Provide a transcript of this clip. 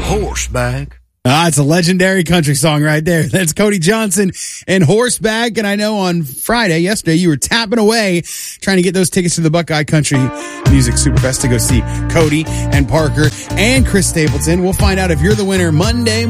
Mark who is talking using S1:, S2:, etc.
S1: Horseback.
S2: It's a legendary country song right there. That's Cody Johnson and Horseback. And I know on yesterday, you were tapping away trying to get those tickets to the Buckeye Country Music Superfest to go see Cody and Parker and Chris Stapleton. We'll find out if you're the winner Monday